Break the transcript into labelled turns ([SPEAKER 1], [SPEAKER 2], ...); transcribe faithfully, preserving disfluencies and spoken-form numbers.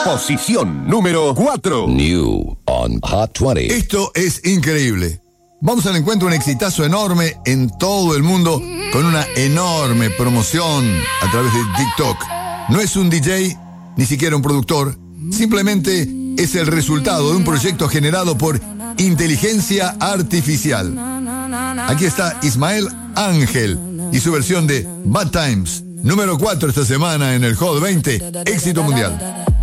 [SPEAKER 1] Posición número cuatro.
[SPEAKER 2] New on Hot veinte.
[SPEAKER 3] Esto es increíble. Vamos al encuentro, un exitazo enorme en todo el mundo, con una enorme promoción a través de TikTok. No es un D J, ni siquiera un productor, simplemente es el resultado de un proyecto generado por inteligencia artificial. Aquí está Ismael Ángel y su versión de Bad Times, número cuatro esta semana en el Hot veinte, éxito mundial.